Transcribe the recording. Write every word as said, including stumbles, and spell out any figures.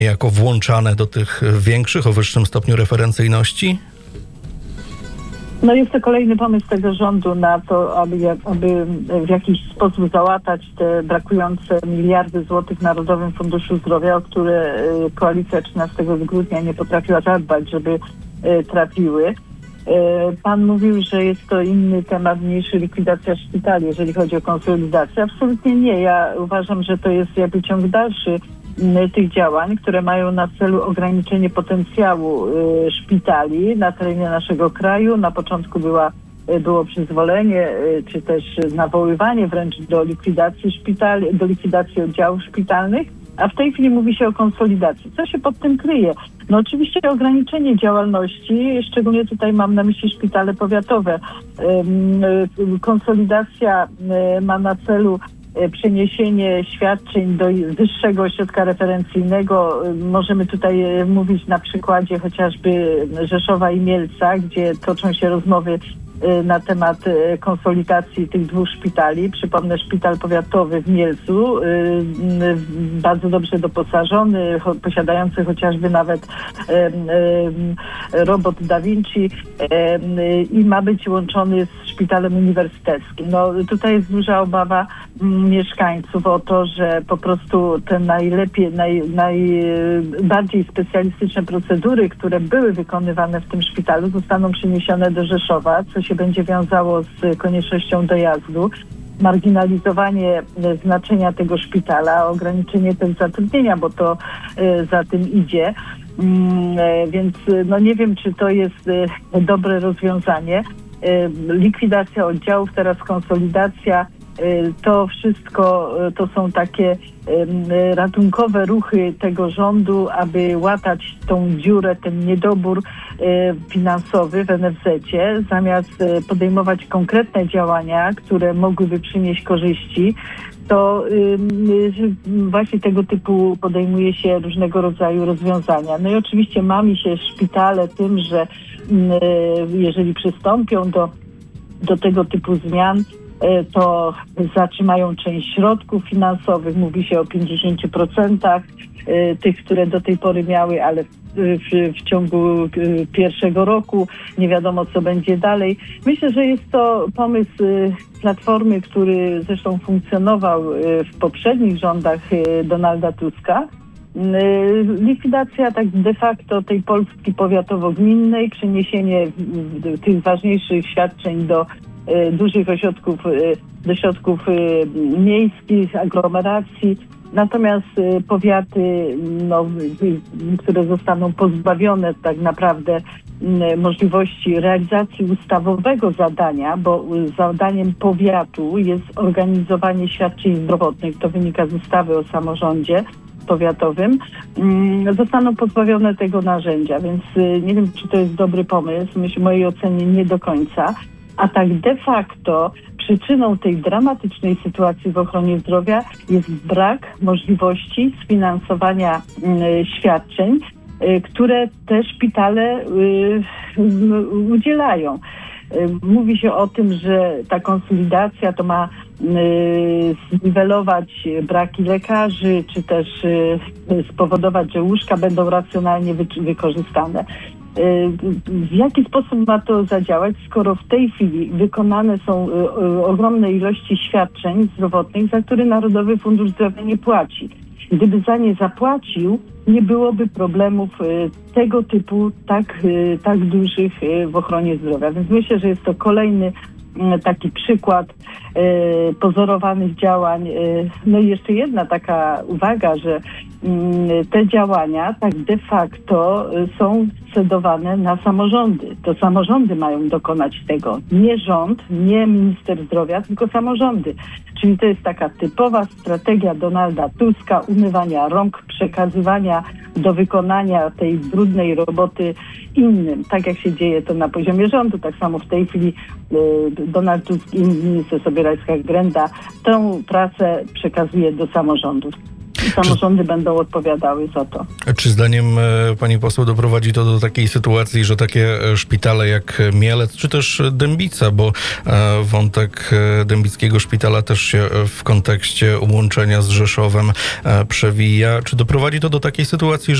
jako włączane do tych większych, o wyższym stopniu referencyjności? No jest to kolejny pomysł tego rządu na to, aby, aby w jakiś sposób załatać te brakujące miliardy złotych w Narodowym Funduszu Zdrowia, o które koalicja trzynastego grudnia nie potrafiła zadbać, żeby trafiły. Pan mówił, że jest to inny temat niż likwidacja szpitali, jeżeli chodzi o konsolidację. Absolutnie nie. Ja uważam, że to jest jakby ciąg dalszy tych działań, które mają na celu ograniczenie potencjału y, szpitali na terenie naszego kraju. Na początku była, y, było przyzwolenie, y, czy też nawoływanie wręcz do likwidacji szpitali, do likwidacji oddziałów szpitalnych, a w tej chwili mówi się o konsolidacji. Co się pod tym kryje? No oczywiście ograniczenie działalności, szczególnie tutaj mam na myśli szpitale powiatowe. Y, y, konsolidacja y, ma na celu przeniesienie świadczeń do wyższego ośrodka referencyjnego. Możemy tutaj mówić na przykładzie chociażby Rzeszowa i Mielca, gdzie toczą się rozmowy na temat konsolidacji tych dwóch szpitali. Przypomnę, szpital powiatowy w Mielcu, bardzo dobrze doposażony, posiadający chociażby nawet robot Da Vinci i ma być łączony z szpitalem uniwersyteckim. No tutaj jest duża obawa mieszkańców o to, że po prostu te najlepiej, naj, najbardziej specjalistyczne procedury, które były wykonywane w tym szpitalu, zostaną przeniesione do Rzeszowa, co się będzie wiązało z koniecznością dojazdu, marginalizowanie znaczenia tego szpitala, ograniczenie też zatrudnienia, bo to y, za tym idzie. Y, więc no nie wiem, czy to jest y, dobre rozwiązanie. Y, likwidacja oddziałów, teraz konsolidacja. To wszystko to są takie ratunkowe ruchy tego rządu, aby łatać tą dziurę, ten niedobór finansowy w en ef zecie, zamiast podejmować konkretne działania, które mogłyby przynieść korzyści, to właśnie tego typu podejmuje się różnego rodzaju rozwiązania. No i oczywiście mami się szpitale tym, że jeżeli przystąpią do, do tego typu zmian, to zatrzymają część środków finansowych. Mówi się o pięćdziesięciu procentach tych, które do tej pory miały, ale w, w ciągu pierwszego roku nie wiadomo, co będzie dalej. Myślę, że jest to pomysł Platformy, który zresztą funkcjonował w poprzednich rządach Donalda Tuska. Likwidacja tak de facto tej Polski powiatowo-gminnej, przeniesienie tych ważniejszych świadczeń do dużych ośrodków, do środków miejskich, aglomeracji. Natomiast powiaty, no, które zostaną pozbawione tak naprawdę możliwości realizacji ustawowego zadania, bo zadaniem powiatu jest organizowanie świadczeń zdrowotnych, to wynika z ustawy o samorządzie powiatowym, zostaną pozbawione tego narzędzia, więc nie wiem, czy to jest dobry pomysł. Myślę, w mojej ocenie nie do końca. A tak de facto przyczyną tej dramatycznej sytuacji w ochronie zdrowia jest brak możliwości sfinansowania y, świadczeń, y, które te szpitale y, y, udzielają. Y, mówi się o tym, że ta konsolidacja to ma y, zniwelować braki lekarzy, czy też y, spowodować, że łóżka będą racjonalnie wy, wykorzystane. W jaki sposób ma to zadziałać, skoro w tej chwili wykonane są ogromne ilości świadczeń zdrowotnych, za które Narodowy Fundusz Zdrowia nie płaci? Gdyby za nie zapłacił, nie byłoby problemów tego typu tak, tak dużych w ochronie zdrowia. Więc myślę, że jest to kolejny taki przykład y, pozorowanych działań. Y, no i jeszcze jedna taka uwaga, że y, te działania tak de facto y, są scedowane na samorządy. To samorządy mają dokonać tego. Nie rząd, nie minister zdrowia, tylko samorządy. Czyli to jest taka typowa strategia Donalda Tuska, umywania rąk, przekazywania do wykonania tej brudnej roboty innym. Tak jak się dzieje to na poziomie rządu, tak samo w tej chwili y, Donald Tusk i minister Sobierajska-Grenda tę pracę przekazuje do samorządów. samorządy czy, będą odpowiadały za to. Czy zdaniem pani poseł doprowadzi to do takiej sytuacji, że takie szpitale jak Mielec, czy też Dębica, bo wątek Dębickiego Szpitala też się w kontekście łączenia z Rzeszowem przewija, czy doprowadzi to do takiej sytuacji,